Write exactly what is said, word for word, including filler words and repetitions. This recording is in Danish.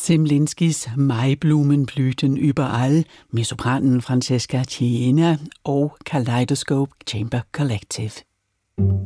Zemlinskis Maiblumen blühten überall med sopranen Francesca Chiena og Kaleidoscope Chamber Collective.